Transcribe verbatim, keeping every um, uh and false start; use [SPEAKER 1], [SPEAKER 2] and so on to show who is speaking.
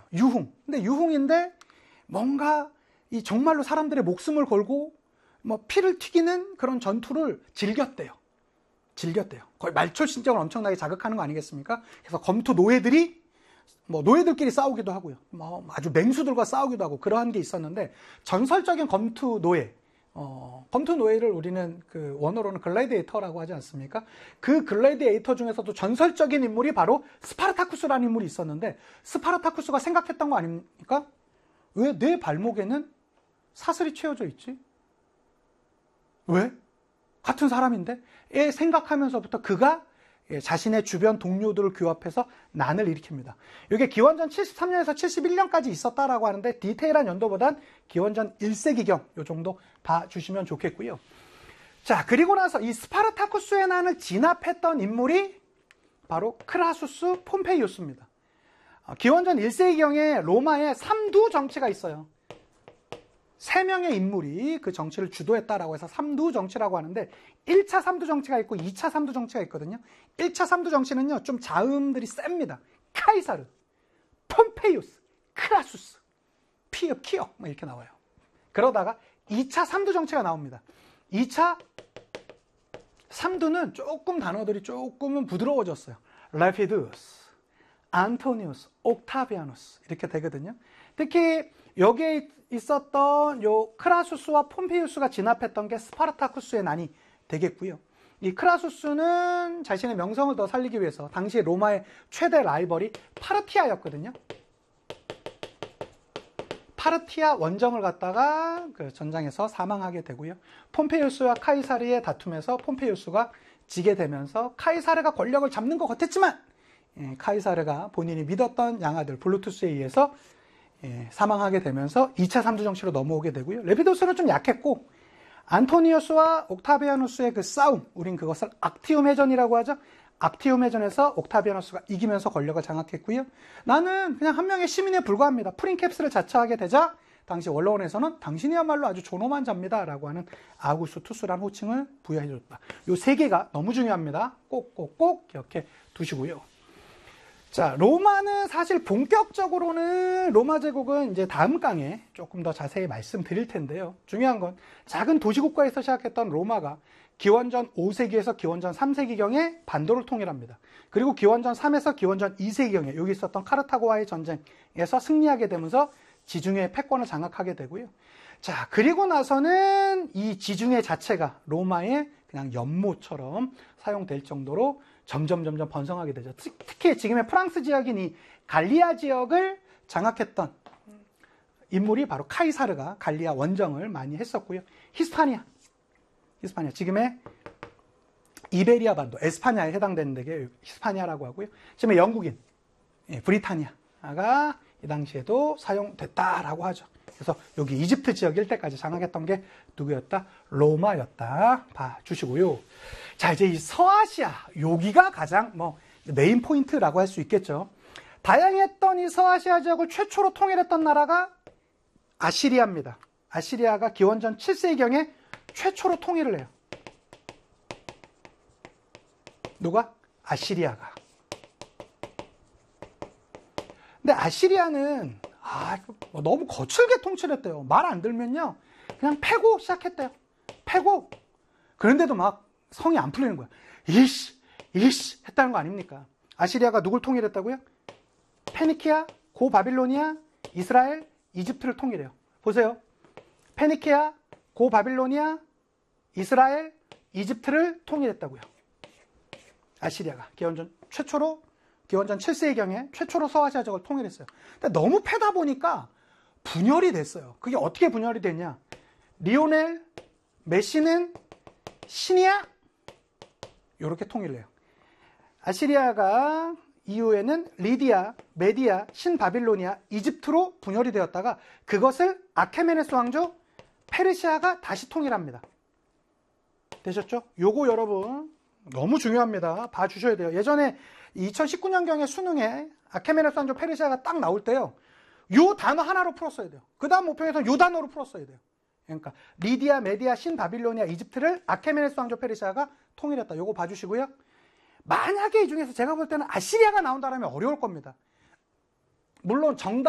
[SPEAKER 1] 유흥. 근데 유흥인데 뭔가 이 정말로 사람들의 목숨을 걸고 뭐 피를 튀기는 그런 전투를 즐겼대요. 즐겼대요. 거의 말초 신경을 엄청나게 자극하는 거 아니겠습니까? 그래서 검투 노예들이 뭐 노예들끼리 싸우기도 하고요. 뭐 아주 맹수들과 싸우기도 하고 그러한 게 있었는데 전설적인 검투 노예, 어, 검투 노예를 우리는 그 원어로는 글래디에이터라고 하지 않습니까? 그 글래디에이터 중에서도 전설적인 인물이 바로 스파르타쿠스라는 인물이 있었는데 스파르타쿠스가 생각했던 거 아닙니까? 왜 내 발목에는 사슬이 채워져 있지? 왜? 같은 사람인데? 에 생각하면서부터 그가 자신의 주변 동료들을 규합해서 난을 일으킵니다. 이게 기원전 칠십삼 년에서 칠십일 년까지 있었다라고 하는데 디테일한 연도보단 기원전 일 세기경 요 정도 봐주시면 좋겠고요. 자, 그리고 나서 이 스파르타쿠스의 난을 진압했던 인물이 바로 크라수스 폼페이우스입니다. 기원전 일 세기경에 로마에 삼두 정치가 있어요. 세 명의 인물이 그 정치를 주도했다라고 해서 삼두 정치라고 하는데 일 차 삼두 정치가 있고 이 차 삼두 정치가 있거든요. 일 차 삼두 정치는요, 좀 자음들이 셉니다. 카이사르, 폼페이우스, 크라수스, 피어, 키어 뭐 이렇게 나와요. 그러다가 이 차 삼두 정치가 나옵니다. 이 차 삼두는 조금 단어들이 조금은 부드러워졌어요. 레피두스, 안토니우스, 옥타비아누스 이렇게 되거든요. 특히 여기에 있었던 요 크라수스와 폼페이우스가 진압했던 게 스파르타쿠스의 난이 되겠고요. 이 크라수스는 자신의 명성을 더 살리기 위해서 당시 로마의 최대 라이벌이 파르티아였거든요. 파르티아 원정을 갖다가 그 전장에서 사망하게 되고요. 폼페이우스와 카이사르의 다툼에서 폼페이우스가 지게 되면서 카이사르가 권력을 잡는 것 같았지만 예, 카이사르가 본인이 믿었던 양아들 블루투스에 의해서 예, 사망하게 되면서 이 차 삼두 정치로 넘어오게 되고요. 레피두스는 좀 약했고 안토니우스와 옥타비아누스의 그 싸움, 우린 그것을 악티움 해전이라고 하죠. 악티움 해전에서 옥타비아누스가 이기면서 권력을 장악했고요. 나는 그냥 한 명의 시민에 불과합니다. 프린캡스를 자처하게 되자 당시 원로원에서는 당신이야말로 아주 존엄한 자입니다 라고 하는 아우구스투스라는 호칭을 부여해줬다. 이 세 개가 너무 중요합니다. 꼭꼭꼭 기억해 두시고요. 자, 로마는 사실 본격적으로는 로마 제국은 이제 다음 강에 조금 더 자세히 말씀드릴 텐데요. 중요한 건 작은 도시국가에서 시작했던 로마가 기원전 오 세기에서 기원전 삼 세기경에 반도를 통일합니다. 그리고 기원전 삼에서 기원전 이 세기경에 여기 있었던 카르타고와의 전쟁에서 승리하게 되면서 지중해 패권을 장악하게 되고요. 자, 그리고 나서는 이 지중해 자체가 로마의 그냥 연못처럼 사용될 정도로 점점 점점 번성하게 되죠. 특히 지금의 프랑스 지역인 이 갈리아 지역을 장악했던 인물이 바로 카이사르가 갈리아 원정을 많이 했었고요. 히스파니아, 히스파니아 지금의 이베리아 반도, 에스파냐에 해당되는 데게 히스파니아라고 하고요. 지금의 영국인 브리타니아가 이 당시에도 사용됐다라고 하죠. 그래서 여기 이집트 지역 일대까지 장악했던 게 누구였다? 로마였다. 봐주시고요. 자, 이제 이 서아시아, 여기가 가장 뭐 메인 포인트라고 할 수 있겠죠. 다양했던 이 서아시아 지역을 최초로 통일했던 나라가 아시리아입니다. 아시리아가 기원전 칠 세기경에 최초로 통일을 해요. 누가? 아시리아가. 근데 아시리아는 아, 너무 거칠게 통치했대요. 말 안 들면요, 그냥 패고 시작했대요. 패고. 그런데도 막 성이 안 풀리는 거야. 이씨, 이씨 했다는 거 아닙니까? 아시리아가 누굴 통일했다고요? 페니키아, 고 바빌로니아, 이스라엘, 이집트를 통일해요. 보세요. 페니키아, 고 바빌로니아, 이스라엘, 이집트를 통일했다고요. 아시리아가 기원전 최초로 기원전 칠 세기경에 최초로 서아시아 지역을 통일했어요. 근데 너무 패다 보니까 분열이 됐어요. 그게 어떻게 분열이 됐냐? 리오넬 메시는 신이야? 이렇게 통일을 해요. 아시리아가 이후에는 리디아, 메디아, 신바빌로니아, 이집트로 분열이 되었다가 그것을 아케메네스 왕조 페르시아가 다시 통일합니다. 되셨죠? 요거 여러분 너무 중요합니다. 봐주셔야 돼요. 예전에 이천십구 년경에 수능에 아케메네스 왕조 페르시아가 딱 나올 때요, 요 단어 하나로 풀었어야 돼요. 그 다음 모평에서는 요 단어로 풀었어야 돼요. 그러니까 리디아, 메디아, 신바빌로니아, 이집트를 아케메네스 왕조 페르시아가 통일했다. 요거 봐주시고요. 만약에 이 중에서 제가 볼 때는 아시리아가 나온다면 어려울 겁니다. 물론 정답